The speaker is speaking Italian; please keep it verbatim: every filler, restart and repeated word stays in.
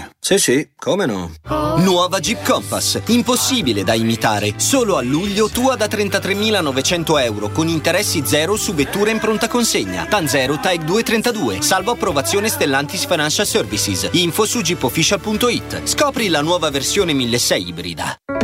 imitare. Sì, sì, come no? Nuova Jeep Compass, impossibile da imitare. Solo a luglio tua da trentatremilanovecento euro con interessi zero su vetture in pronta consegna. TAN zero, T A E C duecentotrentadue, salvo approvazione Stellantis Financial Services. Info su jeep official punto it. Scopri la nuova versione milleseicento ibrida.